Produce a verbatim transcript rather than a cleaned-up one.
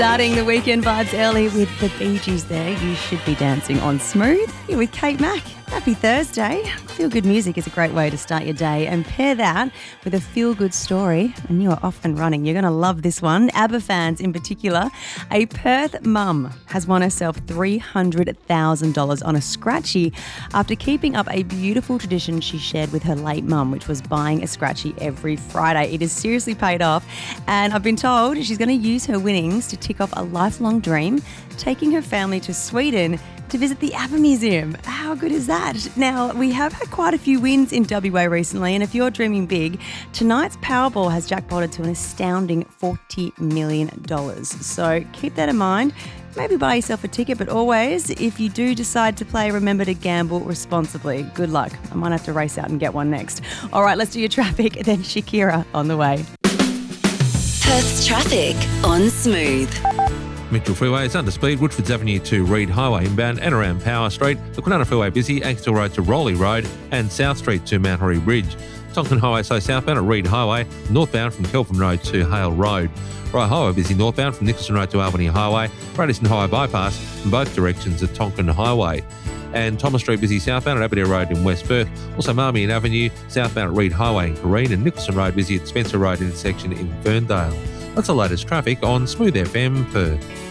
Starting the weekend vibes early with the Bee Gees there. You should be dancing on Smooth. You're with Kate Mack. Happy Thursday. Feel-good music is a great way to start your day, and pair that with a feel-good story and you are off and running. You're going to love this one. ABBA fans in particular. A Perth mum has won herself three hundred thousand dollars on a scratchy after keeping up a beautiful tradition she shared with her late mum, which was buying a scratchy every Friday. It has seriously paid off, and I've been told she's going to use her winnings to tick off a lifelong dream, taking her family to Sweden to visit the ABBA Museum. How good is that? Now, we have had quite a few wins in W A recently, and if you're dreaming big, tonight's Powerball has jackpotted to an astounding forty million dollars. So keep that in mind. Maybe buy yourself a ticket, but always, if you do decide to play, remember to gamble responsibly. Good luck. I might have to race out and get one next. All right, let's do your traffic, then Shakira on the way. Perth's traffic on Smooth. Mitchell Freeway is under speed, Woodfords Avenue to Reed Highway inbound and around Power Street. The Kwinana Freeway busy, Axtell Road to Rowley Road and South Street to Mount Horry Bridge. Tonkin Highway so southbound at Reed Highway, northbound from Kelvin Road to Hale Road. Rye Highway busy northbound from Nicholson Road to Albany Highway, Radisson Highway bypass in both directions at Tonkin Highway. And Thomas Street busy southbound at Aberdare Road in West Perth. Also Marmion Avenue, southbound at Reed Highway in Careen, and Nicholson Road busy at Spencer Road intersection in Ferndale. That's the latest traffic on Smooth F M Perth.